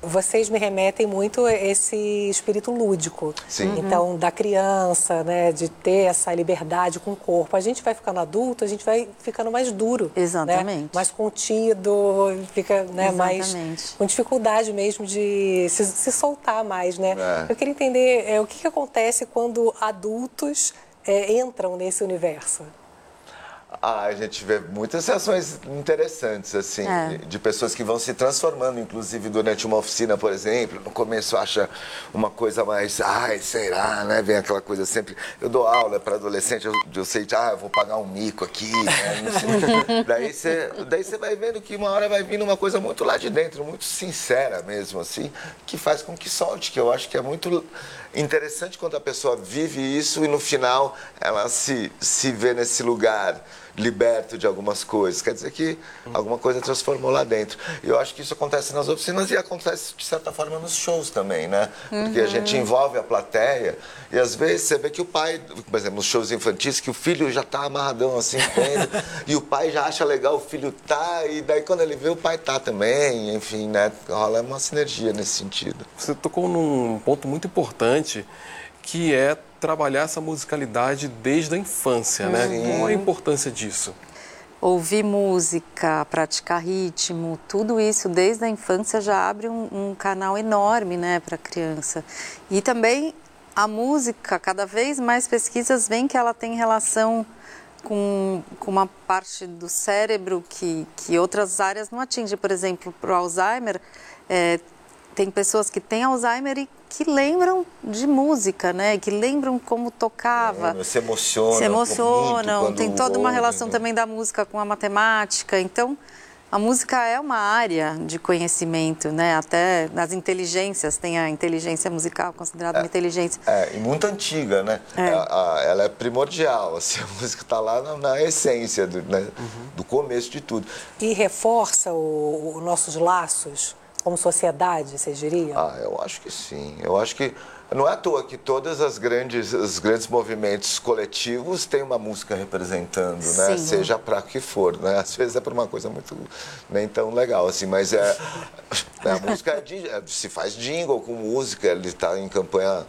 vocês me remetem muito a esse espírito lúdico. Sim. Então, da criança, né, de ter essa liberdade com o corpo. A gente vai ficando adulto, a gente vai ficando mais duro. Exatamente. Né? Mais contido, fica, né, mais com dificuldade mesmo de se soltar mais, né? Eu queria entender o que acontece quando adultos entram nesse universo. A gente vê muitas reações interessantes, assim, de pessoas que vão se transformando, inclusive durante uma oficina, por exemplo. No começo acha uma coisa mais, será, né? Vem aquela coisa sempre. Eu dou aula para adolescente, eu sei, eu vou pagar um mico aqui, né? daí você vai vendo que uma hora vai vindo uma coisa muito lá de dentro, muito sincera mesmo, assim, que faz com que solte, que eu acho que é muito interessante quando a pessoa vive isso e no final ela se vê nesse lugar liberto de algumas coisas. Quer dizer que alguma coisa transformou lá dentro. E eu acho que isso acontece nas oficinas e acontece, de certa forma, nos shows também, né? Porque a gente envolve a plateia e, às vezes, você vê que o pai, por exemplo, nos shows infantis, que o filho já tá amarradão, assim, vendo, e o pai já acha legal, o filho tá, e daí quando ele vê, o pai tá também, enfim, né? Rola uma sinergia nesse sentido. Você tocou num ponto muito importante, que é trabalhar essa musicalidade desde a infância, né? Qual a importância disso? Ouvir música, praticar ritmo, tudo isso desde a infância já abre um canal enorme, né, para a criança. E também a música, cada vez mais pesquisas veem que ela tem relação com uma parte do cérebro que outras áreas não atingem. Por exemplo, para o Alzheimer, tem pessoas que têm Alzheimer e que lembram de música, né? Que lembram como tocava. Se emocionam. Se emocionam. Muito Tem toda uma ouvem, relação também da música com a matemática. Então, a música é uma área de conhecimento, né? Até nas inteligências, tem a inteligência musical considerada uma inteligência. E muito antiga, né? Ela é primordial, assim, a música está lá na essência do começo de tudo. E reforça os nossos laços como sociedade, você diria? Eu acho que sim. Eu acho que não é à toa que todos os grandes movimentos coletivos têm uma música representando, né? Seja para que for, né? Às vezes é para uma coisa muito nem tão legal, assim, mas a música se faz jingle com música, ele está em campanha